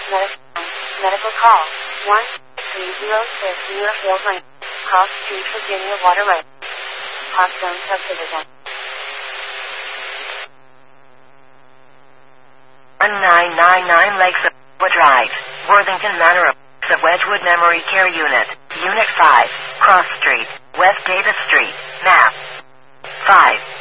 Medical call 1306 Muirfield Lane, Cross Street, Virginia Waterway. Parkzone Subdivision. 1999 Lakes of Drive, Worthington Manor of Wedgwood Memory Care Unit, Unit 5, Cross Street, West Davis Street, Map 5.